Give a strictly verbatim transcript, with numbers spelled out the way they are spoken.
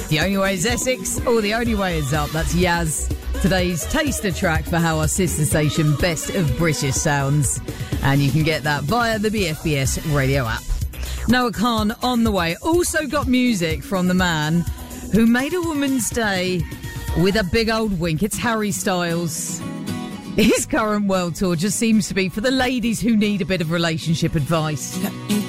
The Only Way is Essex, or The Only Way is Up. That's Yaz. Today's taster track for our sister station, Best of British Sounds. And you can get that via the B F B S radio app. Noah Khan on the way. Also got music from the man who made a woman's day with a big old wink. It's Harry Styles. His current world tour just seems to be for the ladies who need a bit of relationship advice.